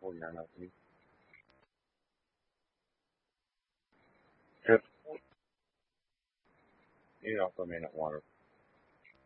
49 I think. Just, you also may not want to